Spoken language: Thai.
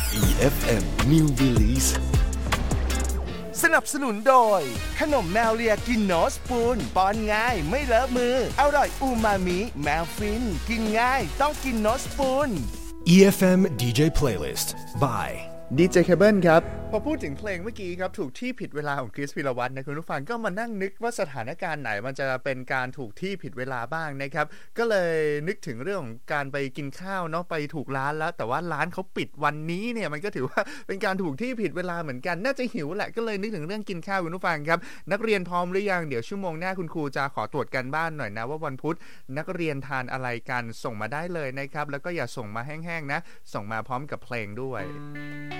EFM New Release สนับสนุนโดยขนมแมวเลียกินโนสปูนป้อนง่ายไม่เลอะมืออร่อยอูมามิแมวฟินกินง่ายต้องกินโนสปูน EFM DJ Playlist by ดีเจเคเบิลครับพอพูดถึงเพลงเมื่อกี้ครับถูกที่ผิดเวลาของคริสพิรวัตรนะคุณผู้ฟังก็มานั่งนึกว่าสถานการณ์ไหนมันจะเป็นการถูกที่ผิดเวลาบ้างนะครับก็เลยนึกถึงเรื่องของการไปกินข้าวเนาะไปถูกร้านแล้วแต่ว่าร้านเขาปิดวันนี้เนี่ยมันก็ถือว่าเป็นการถูกที่ผิดเวลาเหมือนกันน่าจะหิวแหละก็เลยนึกถึงเรื่องกินข้าวคุณผู้ฟังครับนักเรียนพร้อมหรือยังเดี๋ยวชั่วโมงหน้าคุณครูจะขอตรวจกันบ้านหน่อยนะว่าวันพุธนักเรียนทานอะไรกันส่งมาได้เลยนะครับแล้วก็อย่าส่งมาแห้งๆนะส่งมาพร้อมกับเพลงด้วย